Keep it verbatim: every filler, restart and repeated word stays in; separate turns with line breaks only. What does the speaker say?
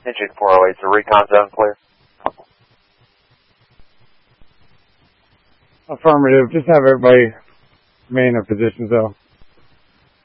Engine four oh eight, so recon zone clear.
Affirmative. Just have everybody remain in their positions, though.